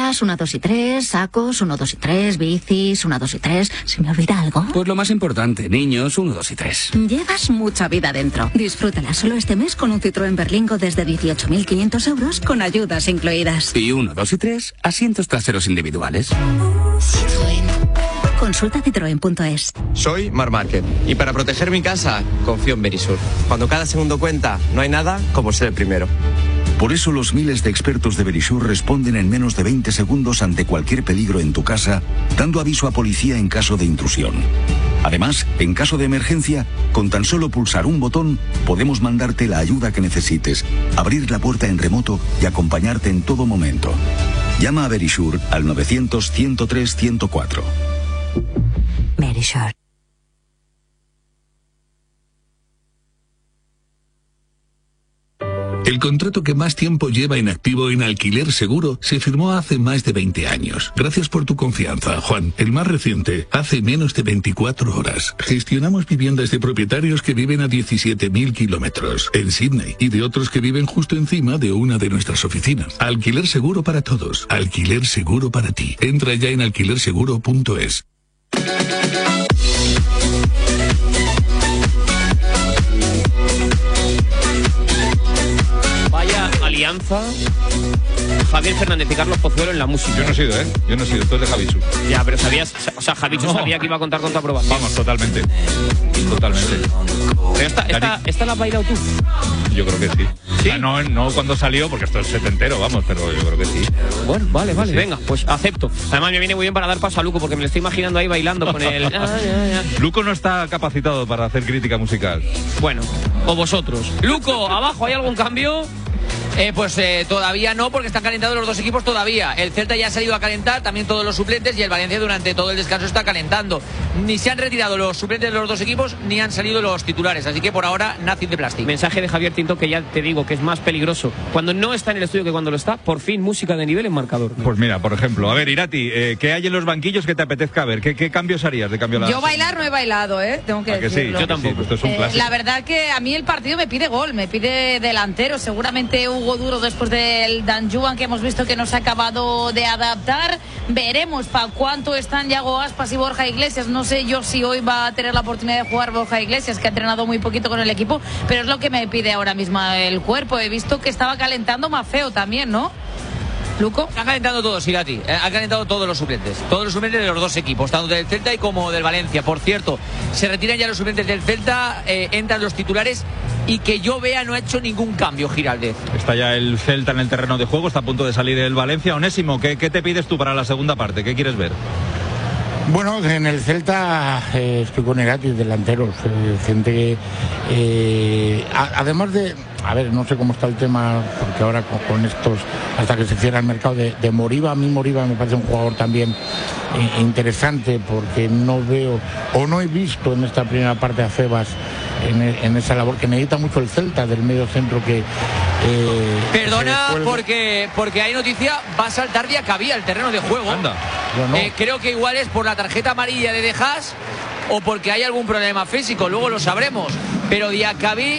Zapatillas, 1, 2 y 3. Sacos, 1, 2 y 3. Bicis, 1, 2 y 3. ¿Se me olvida algo? Pues lo más importante, niños, 1, 2 y 3. Llevas mucha vida dentro. Disfrútala solo este mes con un Citroën Berlingo desde 18.500 euros con ayudas incluidas. Y 1, 2 y 3, asientos traseros individuales. Citroën. Consulta citroen.es. Soy Mar Márquez y para proteger mi casa confío en Verisur. Cuando cada segundo cuenta, no hay nada como ser el primero. Por eso los miles de expertos de Verisur responden en menos de 20 segundos ante cualquier peligro en tu casa, dando aviso a policía en caso de intrusión. Además, en caso de emergencia, con tan solo pulsar un botón, podemos mandarte la ayuda que necesites, abrir la puerta en remoto y acompañarte en todo momento. Llama a Verisur al 900-103-104. Verisur. El contrato que más tiempo lleva en activo en Alquiler Seguro se firmó hace más de 20 años. Gracias por tu confianza, Juan. El más reciente, hace menos de 24 horas. Gestionamos viviendas de propietarios que viven a 17.000 kilómetros en Sydney y de otros que viven justo encima de una de nuestras oficinas. Alquiler Seguro para todos. Alquiler Seguro para ti. Entra ya en alquilerseguro.es. Alianza, Javier Fernández y Carlos Pozuelo en la música. Yo no he sido, Yo no he sido, tú eres de Javichu. Ya, pero sabías, o sea, Javichu sabía que iba a contar con tu aprobación. Vamos, totalmente. Totalmente. Pero esta la has bailado tú. Yo creo que sí. ¿Sí? O sea, no cuando salió, porque esto es setentero, vamos, pero yo creo que sí. Bueno, vale. Sí. Venga, pues acepto. Además me viene muy bien para dar paso a Luco, porque me lo estoy imaginando ahí bailando con el... Luco no está capacitado para hacer crítica musical. Bueno, o vosotros. Luco, abajo, ¿hay algún cambio? Pues todavía no, porque están calentados los dos equipos todavía. El Celta ya ha salido a calentar, también todos los suplentes, y el Valencia durante todo el descanso está calentando. Ni se han retirado los suplentes de los dos equipos, ni han salido los titulares. Así que por ahora, nothing de plástico. Mensaje de Javier Tinto, que ya te digo que es más peligroso cuando no está en el estudio que cuando lo está. Por fin, música de nivel en marcador. Pues mira, por ejemplo, a ver, Irati, ¿qué hay en los banquillos que te apetezca ver? ¿Qué cambios harías de cambio a la... Yo bailar no he bailado, tengo que decirlo. Sí? Yo tampoco. Esto es un clásico. La verdad que a mí el partido me pide gol, me pide delantero. Seguramente Hugo Duro después del Danjuan, que hemos visto que no se ha acabado de adaptar. Veremos para cuánto están Yago Aspas y Borja Iglesias. No sé yo si hoy va a tener la oportunidad de jugar Borja Iglesias, que ha entrenado muy poquito con el equipo, pero es lo que me pide ahora mismo el cuerpo. He visto que estaba calentando Mafeo también, ¿no? Luco. Han calentado todos, Irati. Han calentado todos los suplentes. Todos los suplentes de los dos equipos, tanto del Celta y como del Valencia. Por cierto, se retiran ya los suplentes del Celta, entran los titulares, y que yo vea no ha hecho ningún cambio Giraldez. Está ya el Celta en el terreno de juego, está a punto de salir el Valencia. Onésimo, ¿qué te pides tú para la segunda parte? ¿Qué quieres ver? Bueno, en el Celta estoy con Irati, delanteros, gente además de... A ver, no sé cómo está el tema, porque ahora con estos, hasta que se cierra el mercado de Moriba, a mí Moriba me parece un jugador también interesante, porque no veo, o no he visto en esta primera parte a Febas en esa labor que necesita mucho el Celta, del medio centro que... Perdona, porque hay noticia, va a saltar Diacabí al terreno de juego. Anda. No. Creo que igual es por la tarjeta amarilla de Dejas o porque hay algún problema físico, luego lo sabremos. Pero Diacabí